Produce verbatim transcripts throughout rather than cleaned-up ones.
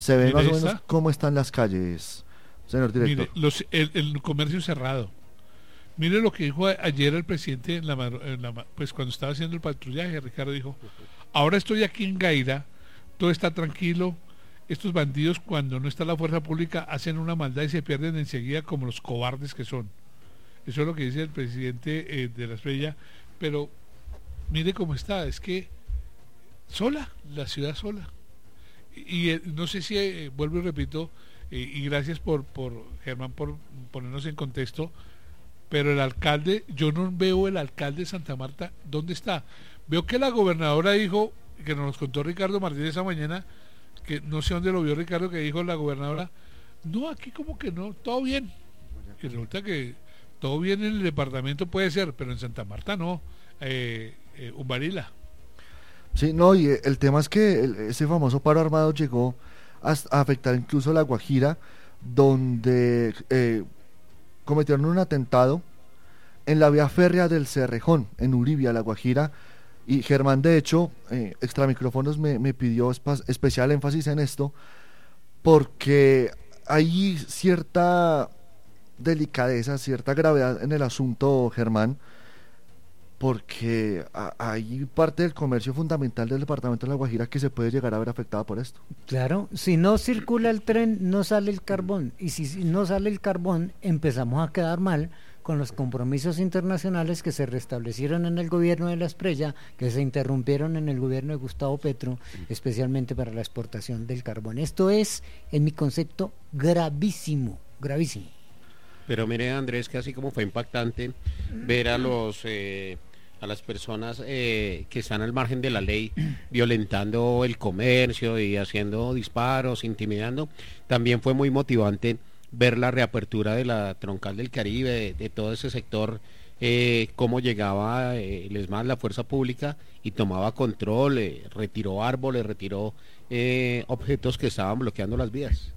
Se ve Mire más o menos esta. cómo están las calles, señor director. Mire, los, el, el comercio cerrado. Mire lo que dijo a- ayer el presidente en la, madru- en la ma- pues cuando estaba haciendo el patrullaje. Ricardo dijo: ahora estoy aquí en Gaira, todo está tranquilo. Estos bandidos, cuando no está la fuerza pública, hacen una maldad y se pierden enseguida como los cobardes que son. Eso es lo que dice el presidente eh, de la Estrella. Pero mire cómo está, es que sola, la ciudad sola. Y, y eh, no sé si, eh, vuelvo y repito, eh, y gracias por, por Germán por ponernos en contexto, pero el alcalde, yo no veo el alcalde de Santa Marta, ¿dónde está? Veo que la gobernadora dijo, que nos contó Ricardo Martínez esa mañana, que no sé dónde lo vio Ricardo, que dijo la gobernadora, no, aquí como que no, todo bien. Y resulta que todo bien en el departamento puede ser, pero en Santa Marta no. Eh, eh, Umbarila. Sí, no, y eh, el tema es que el- ese famoso paro armado llegó hasta a afectar incluso La Guajira, donde eh, cometieron un atentado en la vía férrea del Cerrejón, en Uribia, La Guajira, y Germán, de hecho, eh, extramicrófonos me, me pidió espa- especial énfasis en esto, porque hay cierta delicadeza, cierta gravedad en el asunto, Germán, porque a- hay parte del comercio fundamental del departamento de La Guajira que se puede llegar a ver afectada por esto. Claro, si no circula el tren, no sale el carbón. Y si si no sale el carbón, empezamos a quedar mal con los compromisos internacionales que se restablecieron en el gobierno de la Esprella, que se interrumpieron en el gobierno de Gustavo Petro, especialmente para la exportación del carbón. Esto es, en mi concepto, gravísimo, gravísimo. Pero mire, Andrés, que así como fue impactante ver a los eh, a las personas eh, que están al margen de la ley violentando el comercio y haciendo disparos, intimidando, también fue muy motivante ver la reapertura de la troncal del Caribe, de, de todo ese sector, eh, cómo llegaba eh, el ESMAD, la fuerza pública, y tomaba control, eh, retiró árboles, retiró eh, objetos que estaban bloqueando las vías.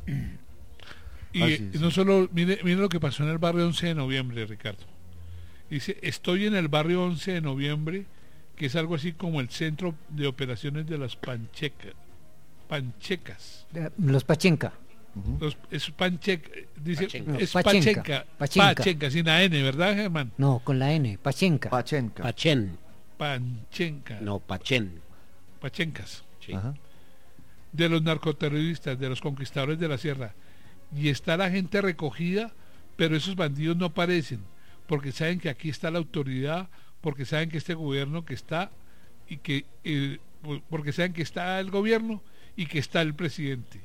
Y Así eh, es. no solo, mire, mire lo que pasó en el barrio once de noviembre, Ricardo. Dice, estoy en el barrio once de noviembre, que es algo así como el centro de operaciones de las panchecas. Panchecas. Eh, Los Pachenca. Ujú. Los, es pancheca, dice, Pachenca. es No, Pachenca, pachenca. Pachenca. Pachenca, sin la N, ¿verdad, Germán? No, con la N, Pachenca. Pachenca. Pachén, Panchenca. no, Pachén. Pachencas. Sí. Ajá. De los narcoterroristas, de los conquistadores de la sierra. Y está la gente recogida, pero esos bandidos no aparecen, porque saben que aquí está la autoridad, porque saben que este gobierno que está, y que eh, porque saben que está el gobierno y que está el presidente.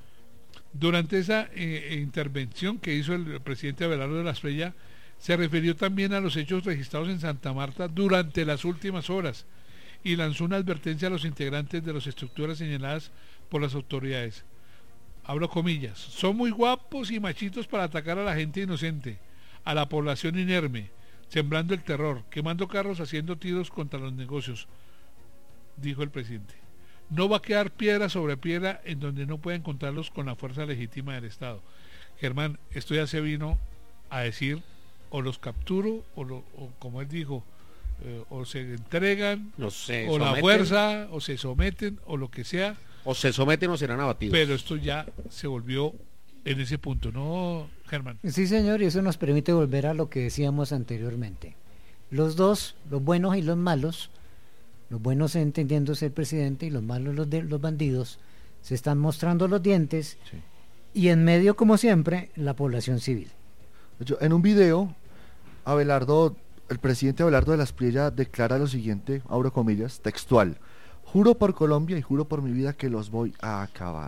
Durante esa eh, intervención que hizo el presidente Abelardo de la Espriella, se refirió también a los hechos registrados en Santa Marta durante las últimas horas y lanzó una advertencia a los integrantes de las estructuras señaladas por las autoridades. Abro comillas: son muy guapos y machitos para atacar a la gente inocente, a la población inerme, sembrando el terror, quemando carros, haciendo tiros contra los negocios, dijo el presidente. No va a quedar piedra sobre piedra en donde no pueda encontrarlos con la fuerza legítima del Estado. Germán, esto ya se vino a decir, o los capturo, o, lo, o como él dijo, eh, o se entregan, No se o la someten, fuerza, o se someten, o lo que sea, o se someten o serán abatidos. pero esto ya se volvió en ese punto, ¿no, Germán? Sí, señor, y eso nos permite volver a lo que decíamos anteriormente. Los dos, los buenos y los malos, los buenos entendiendo ser presidente y los malos los, de, los bandidos, se están mostrando los dientes, Sí. y en medio, como siempre, la población civil. De hecho, en un video, Abelardo, el presidente Abelardo de la Espriella declara lo siguiente, abro comillas, textual: juro por Colombia y juro por mi vida que los voy a acabar.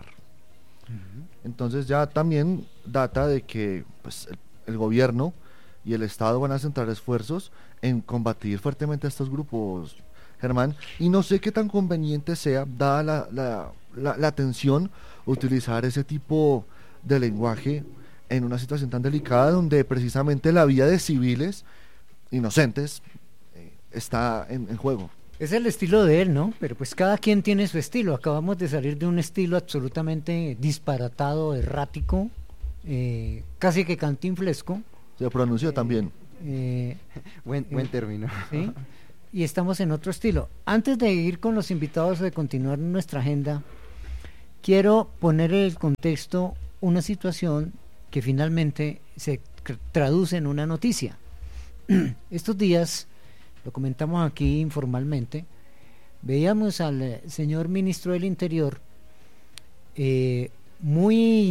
Entonces ya también data de que pues, el, el gobierno y el Estado van a centrar esfuerzos en combatir fuertemente a estos grupos, Germán, y no sé qué tan conveniente sea, dada la, la, la, la tensión, utilizar ese tipo de lenguaje en una situación tan delicada donde precisamente la vida de civiles inocentes eh, está en, en juego. Es el estilo de él, ¿no? Pero pues cada quien tiene su estilo. Acabamos de salir de un estilo absolutamente disparatado, errático, eh, casi que cantinflesco. Se pronunció también. Eh, Buen, buen término. ¿sí? Y estamos en otro estilo. Antes de ir con los invitados, de continuar nuestra agenda, quiero poner en el contexto una situación que finalmente se traduce en una noticia. Estos días, lo comentamos aquí informalmente, veíamos al eh, señor ministro del Interior eh, muy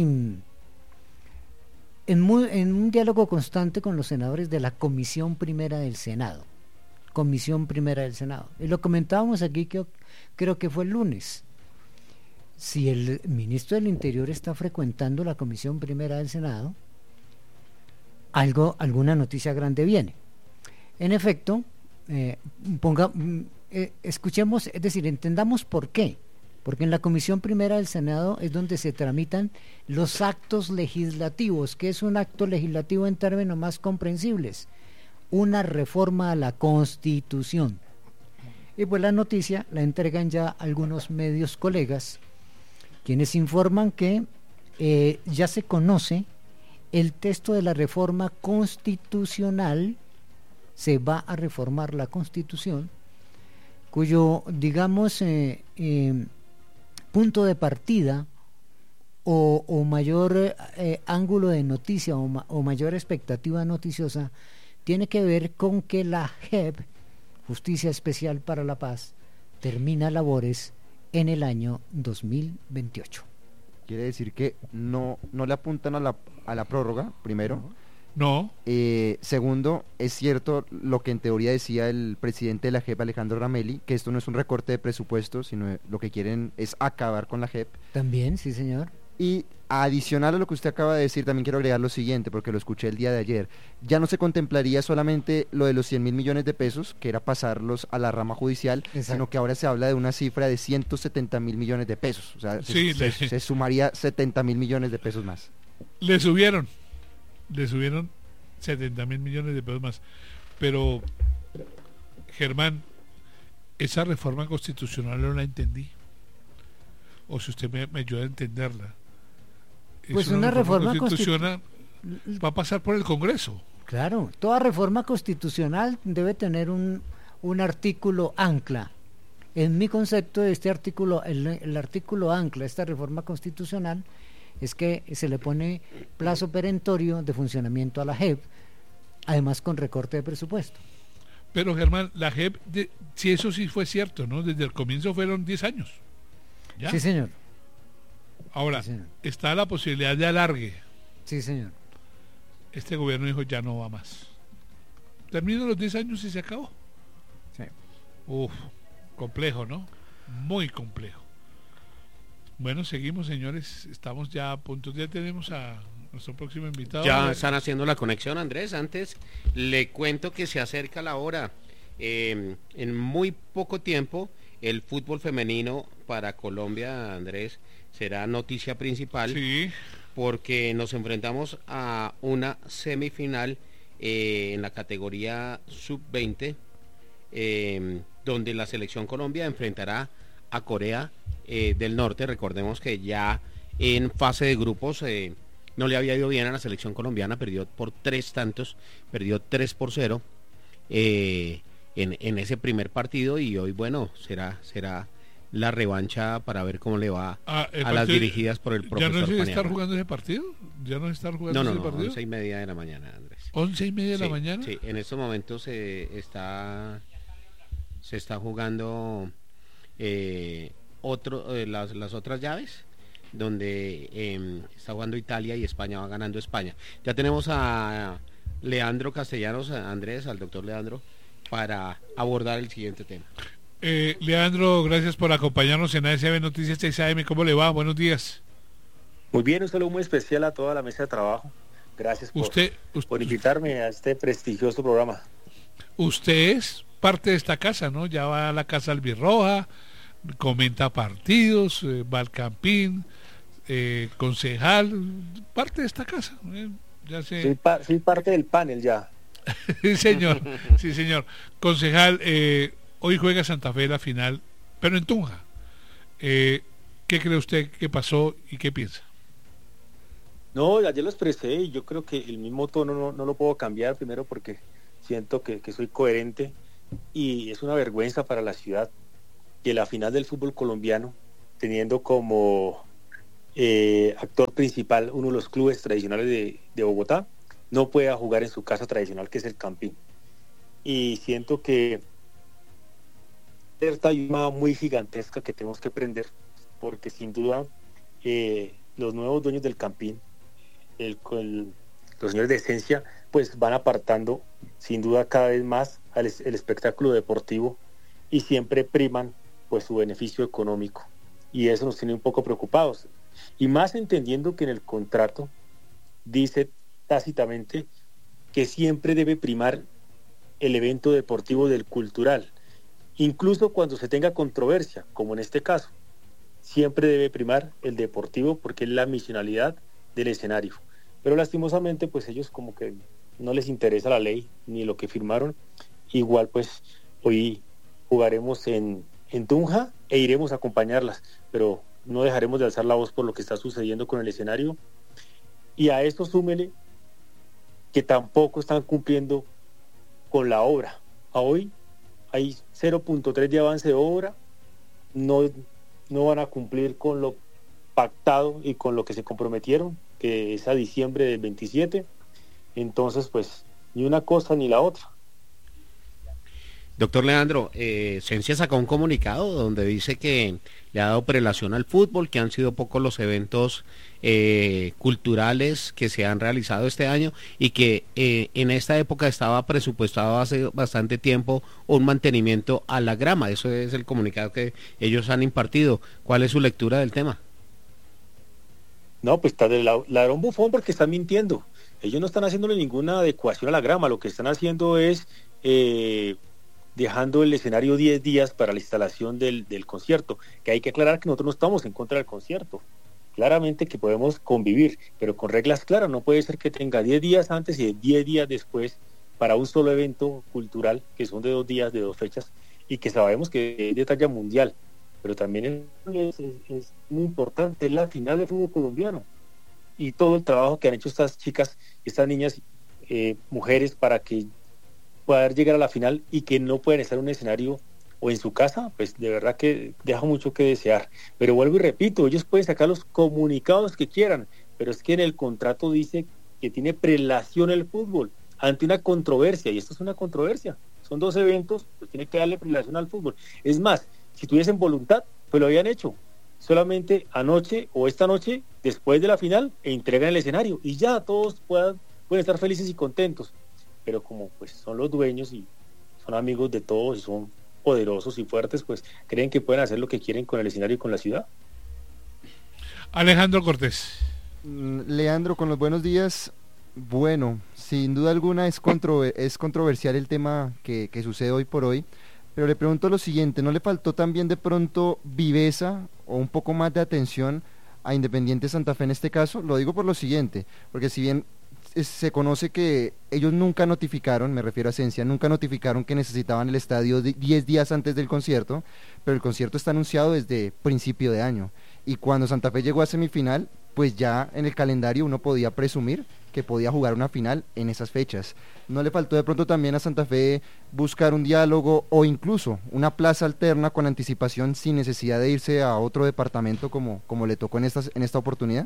en, muy en un diálogo constante con los senadores de la Comisión Primera del Senado. Comisión Primera del Senado. Y lo comentábamos aquí, que creo que fue el lunes. Si el ministro del Interior está frecuentando la Comisión Primera del Senado, algo, alguna noticia grande viene. En efecto, eh, ponga, eh, escuchemos, es decir, entendamos por qué. Porque en la Comisión Primera del Senado es donde se tramitan los actos legislativos. ¿Qué es un acto legislativo en términos más comprensibles? Una reforma a la Constitución. Y pues la noticia la entregan ya algunos medios colegas, quienes informan que eh, ya se conoce el texto de la reforma constitucional. Se va a reformar la Constitución, cuyo, digamos, eh, eh, punto de partida o, o mayor eh, ángulo de noticia o, ma, o mayor expectativa noticiosa tiene que ver con que la J E P, Justicia Especial para la Paz, termina labores en el año dos mil veintiocho. Quiere decir que no, no le apuntan a la, a la prórroga, primero. No. Eh, segundo, es cierto lo que en teoría decía el presidente de la J E P, Alejandro Ramelli, que esto no es un recorte de presupuesto, sino lo que quieren es acabar con la J E P. También, sí señor. Y adicional a lo que usted acaba de decir, también quiero agregar lo siguiente, porque lo escuché el día de ayer. Ya no se contemplaría solamente lo de los cien mil millones de pesos, que era pasarlos a la rama judicial, Exacto. sino que ahora se habla de una cifra de ciento setenta mil millones de pesos. O sea, sí, se, le... se, se sumaría setenta mil millones de pesos más. Le subieron, le subieron setenta mil millones de pesos más. Pero, Germán, esa reforma constitucional no la entendí. O si usted me, me ayuda a entenderla. Pues una, una reforma, reforma constitucional constitu... va a pasar por el Congreso. Claro, toda reforma constitucional debe tener un, un artículo ancla. En mi concepto, este artículo, el, el artículo ancla, esta reforma constitucional, es que se le pone plazo perentorio de funcionamiento a la J E P, además con recorte de presupuesto. Pero Germán, la J E P, de, si eso sí fue cierto, ¿no? Desde el comienzo fueron diez años. ¿Ya? Sí, señor. Ahora, sí, señor. Está la posibilidad de alargue. Sí, señor. Este gobierno dijo, ya no va más. Terminan los diez años y se acabó. Sí. Uf, complejo, ¿no? Muy complejo. Bueno, seguimos, señores. Estamos ya a punto. Ya tenemos a nuestro próximo invitado. Ya están haciendo la conexión, Andrés. Antes le cuento que se acerca la hora. Eh, en muy poco tiempo, el fútbol femenino para Colombia, Andrés, será noticia principal. Sí. Porque nos enfrentamos a una semifinal eh, en la categoría sub veinte, eh, donde la selección Colombia enfrentará a Corea eh, del Norte. Recordemos que ya en fase de grupos eh, no le había ido bien a la selección colombiana, perdió por tres tantos, perdió tres por cero eh, en, en ese primer partido, y hoy, bueno, será será la revancha para ver cómo le va ah, a partido, las dirigidas por el profesor ¿Ya no se está estar jugando ese partido? ¿Ya no se está jugando no, no, ese no, partido? once y media de la mañana, Andrés. ¿Once y media de sí, la mañana? Sí, en estos momentos eh, está se está jugando eh, otro eh, las, las otras llaves, donde eh, está jugando Italia y España va ganando España. Ya tenemos a Leandro Castellanos, a Andrés, al doctor Leandro, para abordar el siguiente tema. Eh, Leandro, gracias por acompañarnos en A S B Noticias seis A M. ¿Cómo le va? Buenos días. Muy bien, un saludo muy especial a toda la mesa de trabajo. Gracias por, usted, usted, por invitarme a este prestigioso programa. Usted es parte de esta casa, ¿no? Ya va a la Casa Albirroja, comenta partidos, eh, va al Campín, eh, concejal, parte de esta casa. Eh, ya sé. Soy, pa soy parte del panel ya. Sí, señor. Sí, señor. Concejal, eh, hoy juega Santa Fe la final, pero en Tunja. Eh, ¿Qué cree usted que pasó y qué piensa? No, ayer lo expresé y yo creo que el mismo tono no, no lo puedo cambiar, primero porque siento que, que soy coherente, y es una vergüenza para la ciudad que la final del fútbol colombiano, teniendo como eh, actor principal, uno de los clubes tradicionales de, de Bogotá, no pueda jugar en su casa tradicional, que es el Campín. Y siento que hay una muy gigantesca que tenemos que prender, porque sin duda eh, los nuevos dueños del Campín, el, el, los señores de Esencia, pues van apartando sin duda cada vez más al, el espectáculo deportivo y siempre priman pues su beneficio económico, y eso nos tiene un poco preocupados, y más entendiendo que en el contrato dice tácitamente que siempre debe primar el evento deportivo del cultural, incluso cuando se tenga controversia, como en este caso, siempre debe primar el deportivo porque es la misionalidad del escenario. Pero lastimosamente pues ellos como que no les interesa la ley ni lo que firmaron. Igual pues hoy jugaremos en, en Tunja e iremos a acompañarlas, pero no dejaremos de alzar la voz por lo que está sucediendo con el escenario, y a esto súmele que tampoco están cumpliendo con la obra. A hoy hay cero punto tres de avance de obra, no, no van a cumplir con lo pactado y con lo que se comprometieron, que es a diciembre del veintisiete, entonces pues ni una cosa ni la otra. Doctor Leandro, eh, Esencia sacó un comunicado donde dice que le ha dado prelación al fútbol, que han sido pocos los eventos eh, culturales que se han realizado este año, y que eh, en esta época estaba presupuestado hace bastante tiempo un mantenimiento a la grama. Eso es el comunicado que ellos han impartido. ¿Cuál es su lectura del tema? No, pues está de la, ladrón bufón, porque están mintiendo. Ellos no están haciéndole ninguna adecuación a la grama, lo que están haciendo es eh, dejando el escenario diez días para la instalación del, del concierto, que hay que aclarar que nosotros no estamos en contra del concierto, claramente que podemos convivir, pero con reglas claras. No puede ser que tenga diez días antes y diez días después para un solo evento cultural, que son de dos días, de dos fechas, y que sabemos que es de talla mundial, pero también es, es, es muy importante la final del fútbol colombiano, y todo el trabajo que han hecho estas chicas, estas niñas, eh, mujeres, para que poder llegar a la final y que no pueden estar en un escenario o en su casa, pues de verdad que deja mucho que desear. Pero vuelvo y repito, ellos pueden sacar los comunicados que quieran, pero es que en el contrato dice que tiene prelación el fútbol ante una controversia, y esto es una controversia, son dos eventos, pues tiene que darle prelación al fútbol. Es más, si tuviesen voluntad, pues lo habían hecho, solamente anoche o esta noche, después de la final, e entregan el escenario, y ya todos puedan, pueden estar felices y contentos. Pero como pues son los dueños y son amigos de todos y son poderosos y fuertes, pues creen que pueden hacer lo que quieren con el escenario y con la ciudad. Alejandro Cortés. Leandro, con los buenos días. Bueno, sin duda alguna es, controver- es controversial el tema que, que sucede hoy por hoy, pero le pregunto lo siguiente: ¿no le faltó también de pronto viveza o un poco más de atención a Independiente Santa Fe en este caso? Lo digo por lo siguiente, porque si bien se conoce que ellos nunca notificaron, me refiero a Esencia, nunca notificaron que necesitaban el estadio diez días antes del concierto, pero el concierto está anunciado desde principio de año, y cuando Santa Fe llegó a semifinal, pues ya en el calendario uno podía presumir que podía jugar una final en esas fechas. ¿No le faltó de pronto también a Santa Fe buscar un diálogo o incluso una plaza alterna con anticipación sin necesidad de irse a otro departamento como, como le tocó en, estas, en esta oportunidad?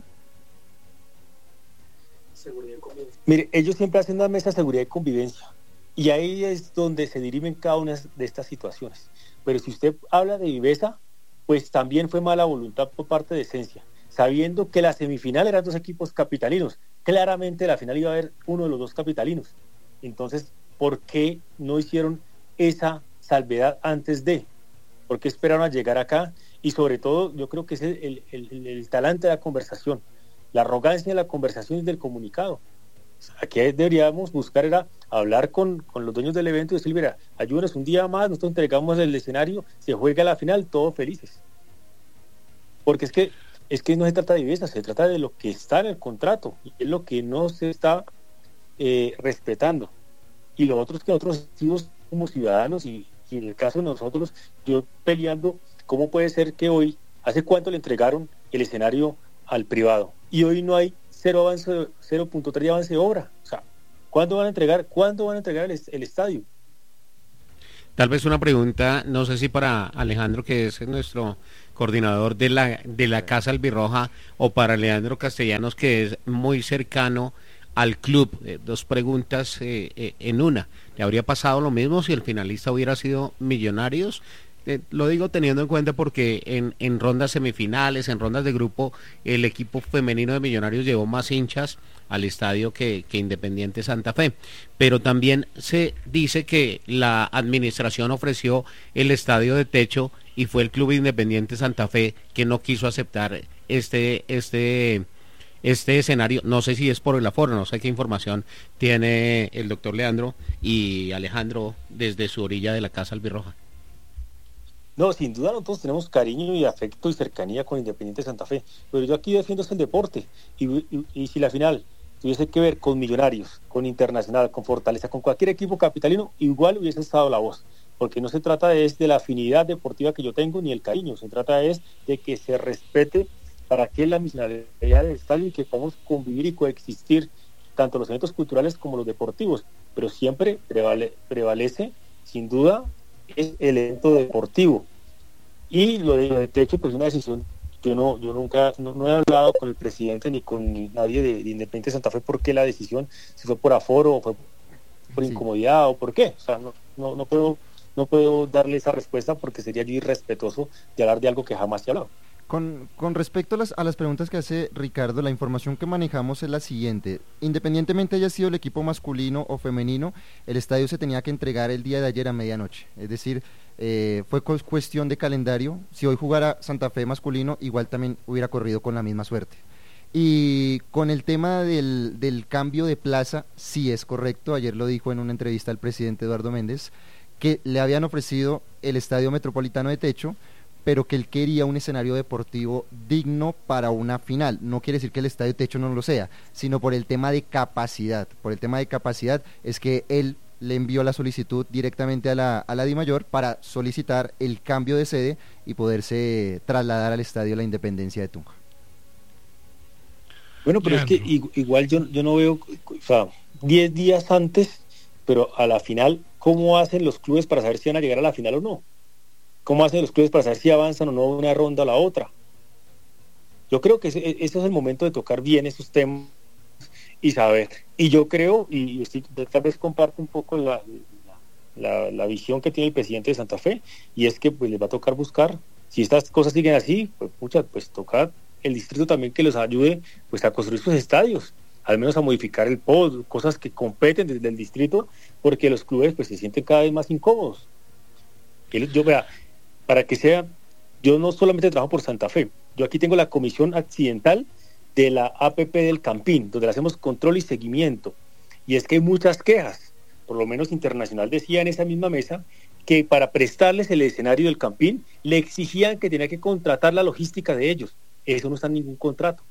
Mire, ellos siempre hacen una mesa de seguridad y convivencia, y ahí es donde se dirimen cada una de estas situaciones. Pero si usted habla de viveza, pues también fue mala voluntad por parte de Esencia, sabiendo que la semifinal eran dos equipos capitalinos. Claramente la final iba a haber uno de los dos capitalinos. Entonces, ¿por qué no hicieron esa salvedad antes de? ¿Por qué esperaron a llegar acá? Y sobre todo, yo creo que es el, el, el, el talante de la conversación, la arrogancia de la conversación y del comunicado. Aquí deberíamos buscar era hablar con, con los dueños del evento y decir: mira, ayúdenos un día más, nosotros entregamos el escenario, se juega la final, todos felices. Porque es que es que no se trata de viveza, se trata de lo que está en el contrato, y es lo que no se está eh, respetando. Y lo otro es que nosotros como ciudadanos, y, y en el caso de nosotros, yo peleando, ¿cómo puede ser que hoy, hace cuánto le entregaron el escenario al privado, y hoy no hay cero avance, cero punto tres de avance de obra? O sea, ¿cuándo van a entregar, cuándo van a entregar el, el estadio? Tal vez una pregunta, no sé si para Alejandro, que es nuestro coordinador de la, de la Casa Albirroja, o para Leandro Castellanos, que es muy cercano al club. Eh, dos preguntas eh, eh, en una. ¿Le habría pasado lo mismo si el finalista hubiera sido Millonarios? Eh, lo digo teniendo en cuenta porque en, en rondas semifinales, en rondas de grupo, el equipo femenino de Millonarios llevó más hinchas al estadio que, que Independiente Santa Fe, pero también se dice que la administración ofreció el estadio de techo y fue el club Independiente Santa Fe que no quiso aceptar este este este escenario. No sé si es por el aforo, no sé qué información tiene el doctor Leandro y Alejandro desde su orilla de la Casa Albirroja. No, sin duda nosotros tenemos cariño y afecto y cercanía con Independiente Santa Fe, pero yo aquí defiendo el deporte y, y, y si la final tuviese que ver con Millonarios, con Internacional, con Fortaleza, con cualquier equipo capitalino, igual hubiese estado la voz, porque no se trata es de la afinidad deportiva que yo tengo ni el cariño, se trata es de que se respete para que la miscelánea del estadio y que podamos convivir y coexistir tanto los eventos culturales como los deportivos, pero siempre prevale, prevalece sin duda es el evento deportivo. Y lo de, de techo, pues una decisión, yo no yo nunca, no, no he hablado con el presidente ni con nadie de, de Independiente Santa Fe por qué la decisión, si fue por aforo o fue por sí. incomodidad o por qué, o sea, no, no, no puedo no puedo darle esa respuesta porque sería yo irrespetuoso de hablar de algo que jamás he hablado. Con, con respecto a las, a las preguntas que hace Ricardo, la información que manejamos es la siguiente. Independientemente haya sido el equipo masculino o femenino, el estadio se tenía que entregar el día de ayer a medianoche. Es decir, eh, fue cuestión de calendario. Si hoy jugara Santa Fe masculino, igual también hubiera corrido con la misma suerte. Y con el tema del, del cambio de plaza, sí es correcto. Ayer lo dijo en una entrevista el presidente Eduardo Méndez, que le habían ofrecido el Estadio Metropolitano de techo, pero que él quería un escenario deportivo digno para una final. No quiere decir que el estadio techo no lo sea, sino por el tema de capacidad. Por el tema de capacidad es que él le envió la solicitud directamente a la, a la DIMAYOR para solicitar el cambio de sede y poderse trasladar al estadio La Independencia de Tunja. Bueno, pero ya, es que no. igual yo, yo no veo, o sea, diez días antes, pero a la final, ¿cómo hacen los clubes para saber si van a llegar a la final o no? ¿Cómo hacen los clubes para saber si avanzan o no una ronda a la otra? Yo creo que ese, ese es el momento de tocar bien esos temas y saber. Y yo creo, y estoy, tal vez comparto un poco la, la, la visión que tiene el presidente de Santa Fe, y es que pues les va a tocar buscar, si estas cosas siguen así, pues pucha, pues tocar el distrito también que los ayude pues a construir sus estadios, al menos a modificar el P O D, cosas que competen desde el distrito, porque los clubes pues se sienten cada vez más incómodos. Yo, vea, para que sea, yo no solamente trabajo por Santa Fe, yo aquí tengo la comisión accidental de la A P P del Campín, donde le hacemos control y seguimiento, y es que hay muchas quejas, por lo menos Internacional decía en esa misma mesa, que para prestarles el escenario del Campín, le exigían que tenía que contratar la logística de ellos, eso no está en ningún contrato.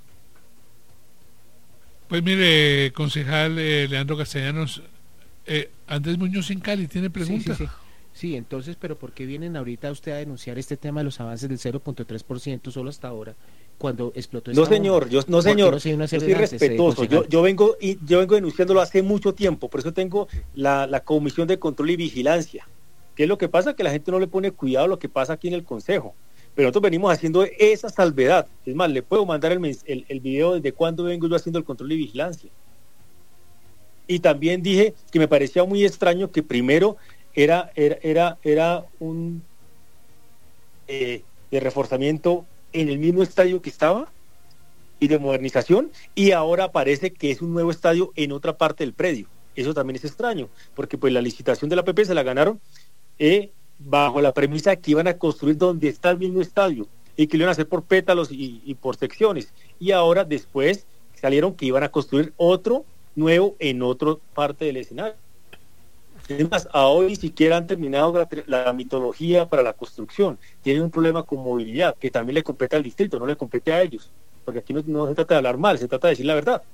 Pues mire, concejal eh, Leandro Castellanos, eh, Andrés Muñoz en Cali tiene preguntas. Sí, sí, sí. Sí, entonces, pero ¿por qué vienen ahorita usted a denunciar este tema de los avances del cero punto tres por ciento solo hasta ahora, cuando explotó esta No, señor, bomba? yo no, señor, no se yo soy respetuoso, yo, yo vengo y yo vengo denunciándolo hace mucho tiempo, por eso tengo la, la Comisión de Control y Vigilancia. ¿Qué es lo que pasa? Que la gente no le pone cuidado a lo que pasa aquí en el Consejo, pero nosotros venimos haciendo esa salvedad. Es más, le puedo mandar el, el, el video desde cuándo vengo yo haciendo el control y vigilancia. Y también dije que me parecía muy extraño que primero Era, era, era, era un eh, de reforzamiento en el mismo estadio que estaba y de modernización, y ahora parece que es un nuevo estadio en otra parte del predio. Eso también es extraño, porque pues la licitación de la A P P se la ganaron eh, bajo la premisa de que iban a construir donde está el mismo estadio y que lo iban a hacer por pétalos y, y por secciones, y ahora después salieron que iban a construir otro nuevo en otra parte del escenario. Además, a hoy ni siquiera han terminado la, la mitología para la construcción. Tienen un problema con movilidad, que también le compete al distrito, no le compete a ellos. Porque aquí no, no se trata de hablar mal, se trata de decir la verdad.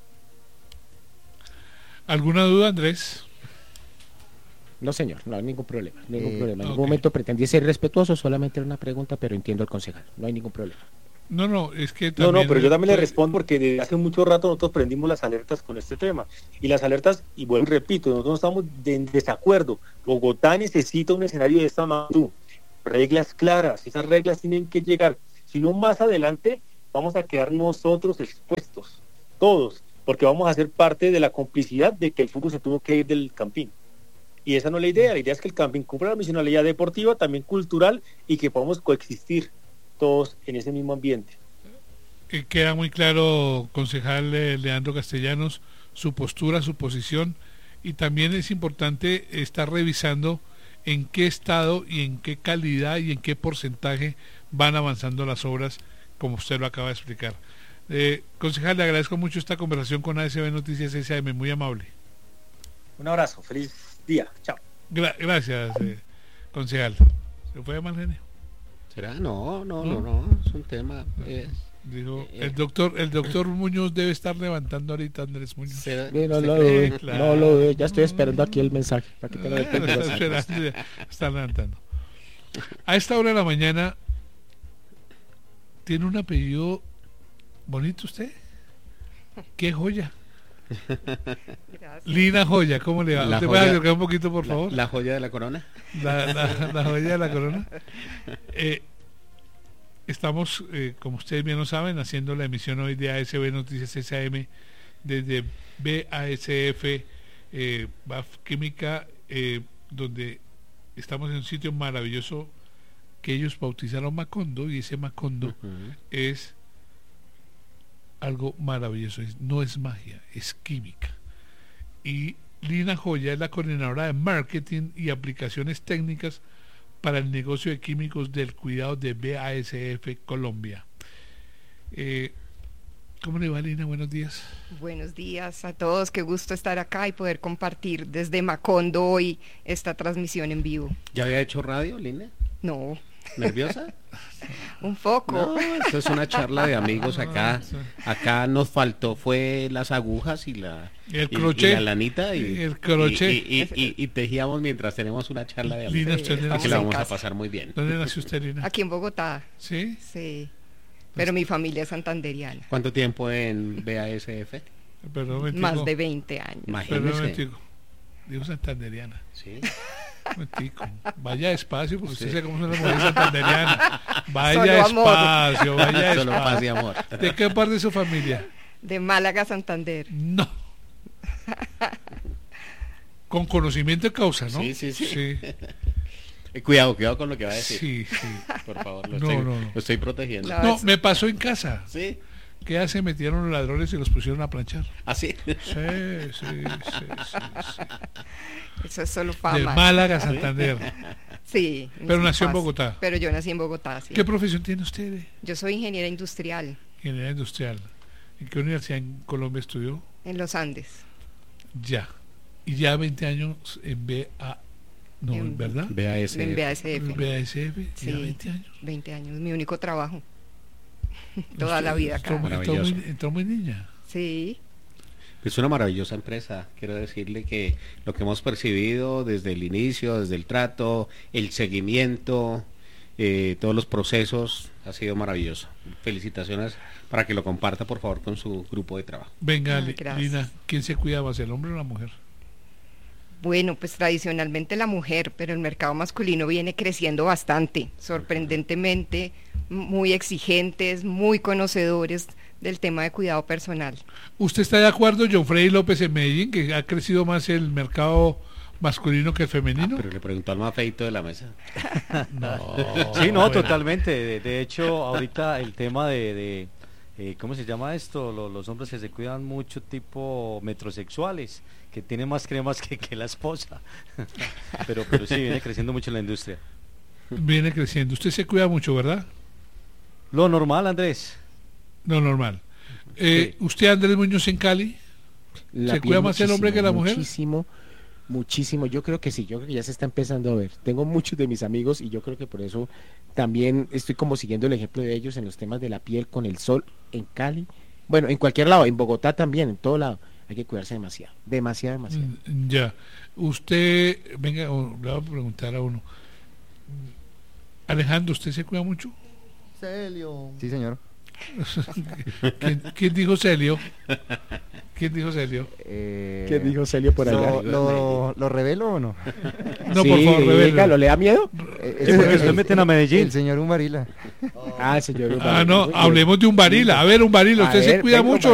¿Alguna duda, Andrés? No, señor, no hay ningún problema. Ningún Eh, problema. En okay. ningún momento pretendí ser respetuoso, solamente era una pregunta, pero entiendo al concejal. No hay ningún problema. No, no, es que No, también... no, pero yo también le pues, respondo porque desde hace mucho rato nosotros prendimos las alertas con este tema. Y las alertas, y vuelvo y repito, nosotros no estamos de- en desacuerdo. Bogotá necesita un escenario de esta magnitud. Reglas claras, esas reglas tienen que llegar. Si no, más adelante vamos a quedar nosotros expuestos, todos, porque vamos a ser parte de la complicidad de que el fútbol se tuvo que ir del Campín. Y esa no es la idea. La idea es que el Campín cumpla la misionalidad deportiva, también cultural, y que podamos coexistir todos en ese mismo ambiente. Eh, queda muy claro, concejal eh, Leandro Castellanos, su postura, su posición, y también es importante estar revisando en qué estado y en qué calidad y en qué porcentaje van avanzando las obras, como usted lo acaba de explicar. Eh, concejal, le agradezco mucho esta conversación con A S B Noticias S A M, muy amable. Un abrazo, feliz día, chao. Gra- gracias, eh, concejal. ¿Se fue de mal genio? ¿Será? No, no, no, ¿No? no, es un tema... eh, Dijo, Eh, el doctor el doctor Muñoz debe estar levantando ahorita, Andrés Muñoz. ¿será? Sí, no ¿Usted lo cree? dude, Claro. no lo dude, ya estoy esperando aquí el mensaje para que te lo Ah, dé. está esperando, ya está levantando. A esta hora de la mañana tiene un apellido bonito usted. Qué joya. Lina Joya, ¿cómo le va? La ¿Usted joya- puede acercar un poquito, por La- favor? La, joya de la corona. La, la- la joya de la corona. Eh, estamos, eh, como ustedes bien lo saben, haciendo la emisión hoy de A S B Noticias S A M desde B A S F, eh, B A F Química, eh, donde estamos en un sitio maravilloso que ellos bautizaron Macondo, y ese Macondo Ujú. es algo maravilloso, es- no es magia, es química. Y Lina Joya es la coordinadora de marketing y aplicaciones técnicas para el negocio de químicos del cuidado de B A S F Colombia. Eh, ¿Cómo le va, Lina? Buenos días. Buenos días a todos, qué gusto estar acá y poder compartir desde Macondo hoy esta transmisión en vivo. ¿Ya había hecho radio, Lina? No, ¿Nerviosa? un poco. No, esto es una charla de amigos acá. Acá nos faltó fue las agujas y la, El y- crochet. y la lanita y El crochet. y, y- y- y- y tejíamos mientras tenemos una charla de Lina, amigos. usted estamos nació- Que la en vamos a casa. pasar muy bien. ¿Dónde nació usted, Lina? Aquí en Bogotá, ¿Sí? sí. Pero mi familia es santanderiana, ¿Cuánto tiempo en B A S F? Perdón, un momentico. más de veinte años. Perdón, un Imagínese. momentico. Digo santanderiana. Sí. Un momentico. Vaya despacio, porque usted Sí. sabe cómo son las mujeres santanderianas. Vaya Solo amor. despacio, vaya Solo paz y despacio. amor. ¿De qué parte de su familia? De Málaga, Santander. No. Con conocimiento de causa, ¿no? Sí, sí, sí. Sí, Eh, Cuidado, cuidado con lo que va a decir. sí, sí. Por favor, lo, No, estoy, no, no. lo estoy protegiendo. No. No, me pasó en casa. ¿Sí? Que ya se metieron los ladrones y los pusieron a planchar. ¿Así? Sí, sí, sí, sí, sí. Eso es solo De fama. Málaga a Santander. Sí. Pero mis nació en papás. Bogotá. Pero yo nací en Bogotá, sí. ¿Qué profesión tiene usted? Yo soy ingeniera industrial Ingeniería industrial. ¿En qué universidad en Colombia estudió? en los Andes. Ya. Y ya veinte años en B A... No, En- ¿verdad? B A S F. En B A S F. B A S F, Sí. ya veinte años. veinte años, mi único trabajo. Toda la Usted vida entró acá. muy- entró Maravilloso. muy, entró muy niña. Sí. Es una maravillosa empresa. Quiero decirle que lo que hemos percibido desde el inicio, desde el trato, el seguimiento, eh, todos los procesos, ha sido maravilloso. Felicitaciones para que lo comparta, por favor, con su grupo de trabajo. Venga, Ah, Li- gracias. Lina, ¿quién se cuida más, el hombre o la mujer? Bueno, pues tradicionalmente la mujer, pero el mercado masculino viene creciendo bastante, sorprendentemente, muy exigentes, muy conocedores del tema de cuidado personal. ¿Usted está de acuerdo, John Freddy López, en Medellín, que ha crecido más el mercado masculino que el femenino? Ah, pero le preguntó al más feito de la mesa. No. Sí, no, Bueno. totalmente. De, de hecho, ahorita el tema de, de, eh, ¿cómo se llama esto? Lo- los hombres que se cuidan mucho tipo metrosexuales, que tienen más cremas que, que la esposa. pero, pero sí, viene creciendo mucho en la industria. Viene creciendo. Usted se cuida mucho, ¿verdad? Lo normal, Andrés. No, normal. Eh, ¿Usted, Andrés Muñoz, en Cali? La ¿Se piel cuida más el hombre que la mujer? Muchísimo, muchísimo. Yo creo que sí, yo creo que ya se está empezando a ver. Tengo muchos de mis amigos y yo creo que por eso también estoy como siguiendo el ejemplo de ellos en los temas de la piel con el sol en Cali. Bueno, en cualquier lado, en Bogotá también, en todo lado. Hay que cuidarse demasiado, demasiado, demasiado. Mm, Ya. Usted, venga, o- le voy a preguntar a uno. Alejandro, ¿usted se cuida mucho? Celio. Sí, señor. ¿Quién, quién dijo Celio? ¿Quién dijo Celio? Eh, ¿Qué dijo Celio por allá? ¿Lo, lo, ¿lo revelo o no? No, Sí, por favor, revélelo. dígalo, ¿le da miedo? Eh, Sí, porque usted meten a Medellín. El señor Umbarila. Ah, señor. Ah, no, hablemos de un varila. A ver, un varila, A ¿usted se ver, cuida venga, mucho